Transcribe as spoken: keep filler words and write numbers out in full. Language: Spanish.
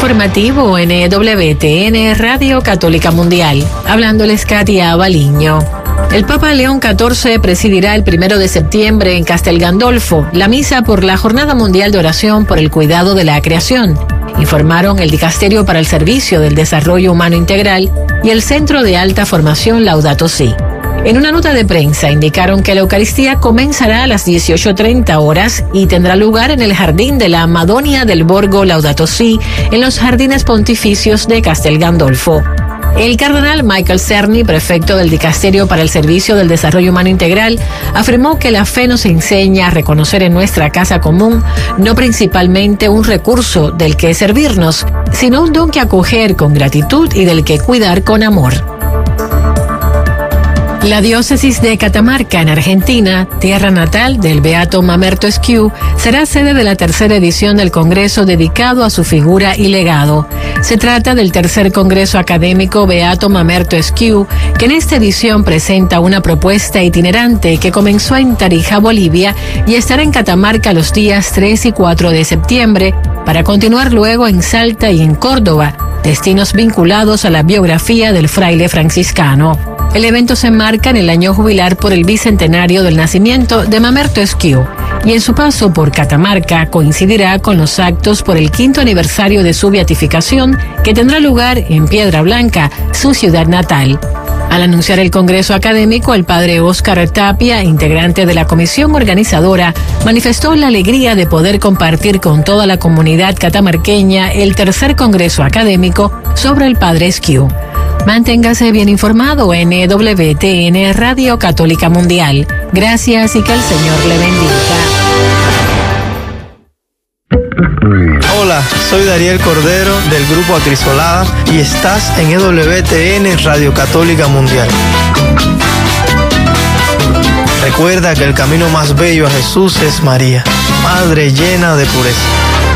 informativo N W T N Radio Católica Mundial. Hablándoles Katia Baliño. El Papa León catorce presidirá el primero de septiembre en Castel Gandolfo la misa por la Jornada Mundial de Oración por el Cuidado de la Creación, informaron el Dicasterio para el Servicio del Desarrollo Humano Integral y el Centro de Alta Formación Laudato Si. En una nota de prensa indicaron que la Eucaristía comenzará a las dieciocho treinta horas y tendrá lugar en el Jardín de la Madonia del Borgo Laudato Si, en los Jardines Pontificios de Castel Gandolfo. El cardenal Michael Cerny, prefecto del Dicasterio para el Servicio del Desarrollo Humano Integral, afirmó que la fe nos enseña a reconocer en nuestra casa común no principalmente un recurso del que servirnos, sino un don que acoger con gratitud y del que cuidar con amor. La diócesis de Catamarca, en Argentina, tierra natal del beato Mamerto Esquiú, será sede de la tercera edición del congreso dedicado a su figura y legado. Se trata del tercer congreso académico Beato Mamerto Esquiú, que en esta edición presenta una propuesta itinerante que comenzó en Tarija, Bolivia, y estará en Catamarca los días tres y cuatro de septiembre, para continuar luego en Salta y en Córdoba, destinos vinculados a la biografía del fraile franciscano. El evento se enmarca en el año jubilar por el bicentenario del nacimiento de Mamerto Esquiú, y en su paso por Catamarca coincidirá con los actos por el quinto aniversario de su beatificación, que tendrá lugar en Piedra Blanca, su ciudad natal. Al anunciar el congreso académico, el padre Óscar Tapia, integrante de la comisión organizadora, manifestó la alegría de poder compartir con toda la comunidad catamarqueña el tercer congreso académico sobre el padre Esquiú. Manténgase bien informado en N W T N Radio Católica Mundial. Gracias y que el Señor le bendiga. Hola, soy Dariel Cordero del Grupo Acrisolada y estás en N W T N Radio Católica Mundial. Recuerda que el camino más bello a Jesús es María, Madre llena de pureza.